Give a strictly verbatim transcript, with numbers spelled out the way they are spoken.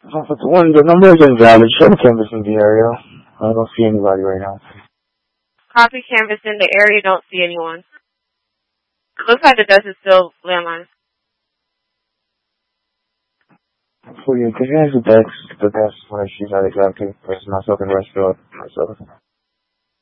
Uh, but the one, the number is invalid. Show the canvas in the area. I don't see anybody right now. Copy canvas in the area. Don't see anyone. Looks like the dust is still landmines. For you, can you answer text? The text where she's at exactly. Where's myself and rest of myself.